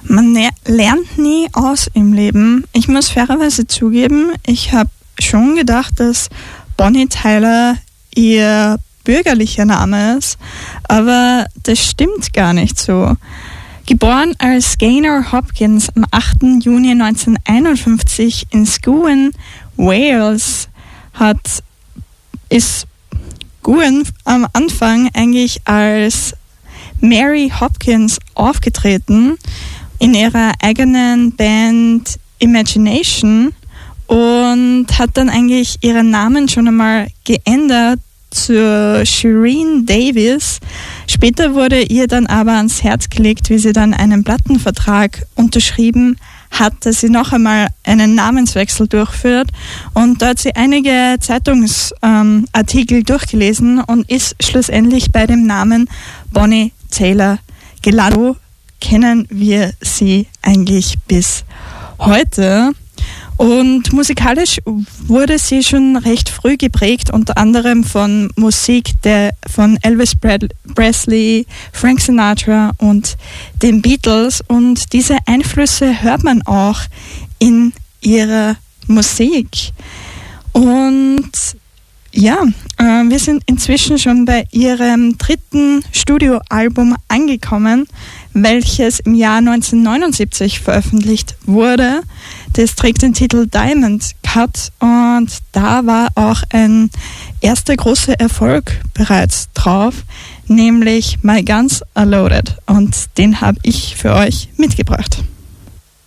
Man lernt nie aus im Leben. Ich muss fairerweise zugeben, ich habe schon gedacht, dass Bonnie Tyler ihr bürgerlicher Name ist, aber das stimmt gar nicht so. Geboren als Gaynor Hopkins am 8. Juni 1951 in Scuan, Wales, ist Scuan am Anfang eigentlich als Mary Hopkins aufgetreten in ihrer eigenen Band Imagination und hat dann eigentlich ihren Namen schon einmal geändert zu Shireen Davis. Später wurde ihr dann aber ans Herz gelegt, wie sie dann einen Plattenvertrag unterschrieben hat, dass sie noch einmal einen Namenswechsel durchführt, und da hat sie einige Zeitungsartikel durchgelesen und ist schlussendlich bei dem Namen Bonnie Tyler gelandet. So kennen wir sie eigentlich bis heute. Und musikalisch wurde sie schon recht früh geprägt, unter anderem von Musik von Elvis Presley, Frank Sinatra und den Beatles. Und diese Einflüsse hört man auch in ihrer Musik. Und ja, wir sind inzwischen schon bei ihrem 3. Studioalbum angekommen, welches im Jahr 1979 veröffentlicht wurde. Das trägt den Titel Diamond Cut und da war auch ein erster großer Erfolg bereits drauf, nämlich My Guns Are Loaded, und den habe ich für euch mitgebracht.